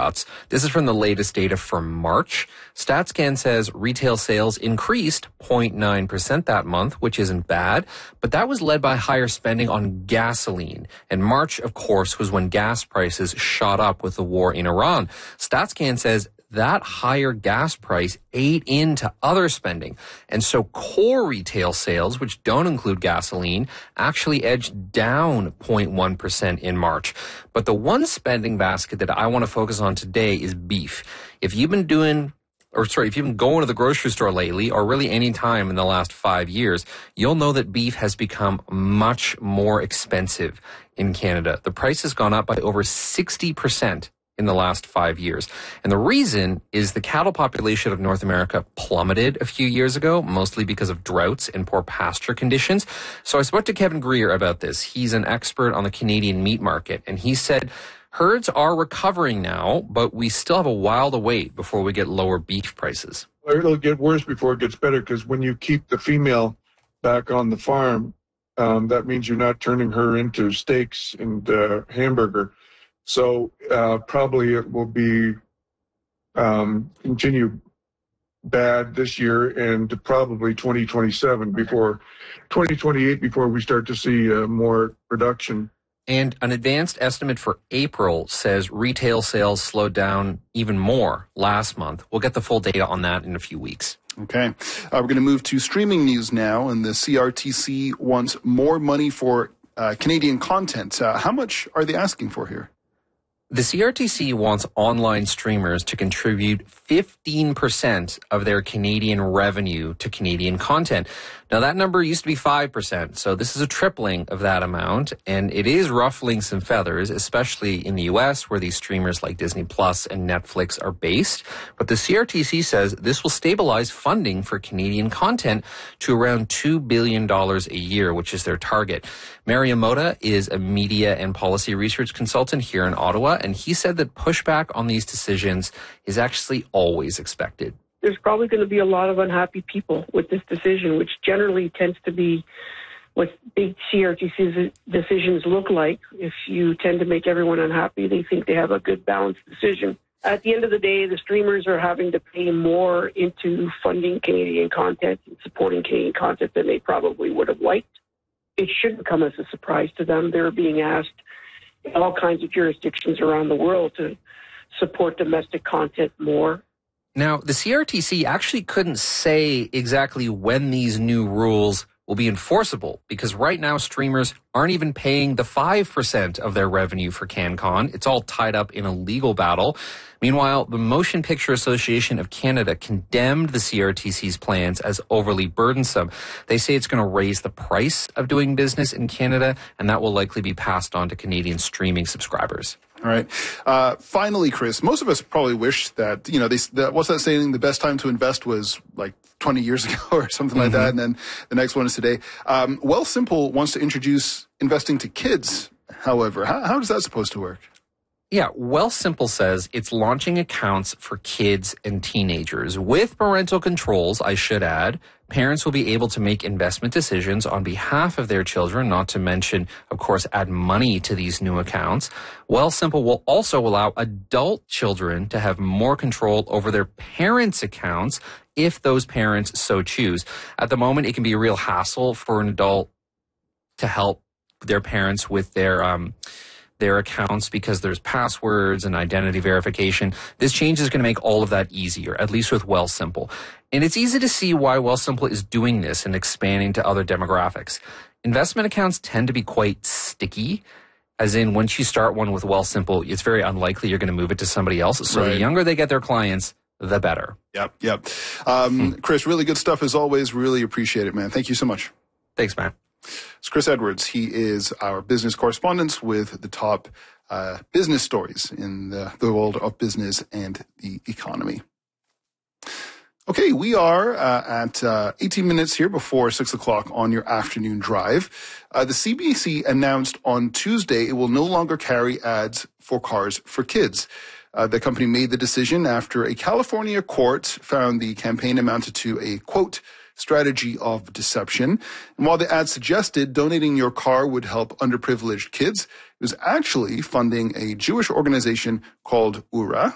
cuts. This is from the latest data for March. StatsCan says retail sales increased 0.9% that month, which isn't bad, but that was led by higher spending on gasoline. And March, of course, was when gas prices shot up with the war in Iran. StatsCan says that higher gas price ate into other spending. And so core retail sales, which don't include gasoline, actually edged down 0.1% in March. But the one spending basket that I want to focus on today is beef. If you've been going to the grocery store lately, or really any time in the last 5 years, you'll know that beef has become much more expensive in Canada. The price has gone up by over 60% in the last 5 years. And the reason is the cattle population of North America plummeted a few years ago, mostly because of droughts and poor pasture conditions. So I spoke to Kevin Greer about this. He's an expert on the Canadian meat market, and he said herds are recovering now, but we still have a while to wait before we get lower beef prices. It'll get worse before it gets better, because when you keep the female back on the farm, that means you're not turning her into steaks and hamburger. So probably it will be continue bad this year and probably 2027 before 2028 before we start to see more production. And an advanced estimate for April says retail sales slowed down even more last month. We'll get the full data on that in a few weeks. Okay. We're going to move to streaming news now, and the CRTC wants more money for Canadian content. How much are they asking for here? The CRTC wants online streamers to contribute 15% of their Canadian revenue to Canadian content. Now, that number used to be 5%, so this is a tripling of that amount, and it is ruffling some feathers, especially in the U.S., where these streamers like Disney Plus and Netflix are based. But the CRTC says this will stabilize funding for Canadian content to around $2 billion a year, which is their target. Mario Mota is a media and policy research consultant here in Ottawa, and he said that pushback on these decisions is actually always expected. There's probably going to be a lot of unhappy people with this decision, which generally tends to be what big CRTC decisions look like. If you tend to make everyone unhappy, they think they have a good balanced decision. At the end of the day, the streamers are having to pay more into funding Canadian content and supporting Canadian content than they probably would have liked. It shouldn't come as a surprise to them. They're being asked in all kinds of jurisdictions around the world to support domestic content more. Now, the CRTC actually couldn't say exactly when these new rules will be enforceable, because right now streamers aren't even paying the 5% of their revenue for CanCon. It's all tied up in a legal battle. Meanwhile, the Motion Picture Association of Canada condemned the CRTC's plans as overly burdensome. They say it's going to raise the price of doing business in Canada, and that will likely be passed on to Canadian streaming subscribers. All right. Finally, Chris, most of us probably wish that, what's that saying? The best time to invest was like 20 years ago or something like that. And then the next one is today. Wealthsimple wants to introduce investing to kids. However, how is that supposed to work? Yeah, Wealthsimple says it's launching accounts for kids and teenagers with parental controls, I should add. Parents will be able to make investment decisions on behalf of their children, not to mention, of course, add money to these new accounts. Wealthsimple will also allow adult children to have more control over their parents' accounts if those parents so choose. At the moment, it can be a real hassle for an adult to help their parents with their accounts because there's passwords and identity verification. This change is going to make all of that easier, at least with Wealthsimple. And it's easy to see why Wealthsimple is doing this and expanding to other demographics. Investment accounts tend to be quite sticky, as in once you start one with Wealthsimple, it's very unlikely you're going to move it to somebody else. So The younger they get their clients, the better. Yep. Chris, really good stuff as always. Really appreciate it, man. Thank you so much. Thanks, Matt. It's Chris Edwards. He is our business correspondent with the top business stories in the world of business and the economy. Okay, we are at 18 minutes here before 6 o'clock on your afternoon drive. The CBC announced on Tuesday it will no longer carry ads for cars for kids. The company made the decision after a California court found the campaign amounted to a, quote, strategy of deception. And while the ad suggested donating your car would help underprivileged kids, it was actually funding a Jewish organization called URA,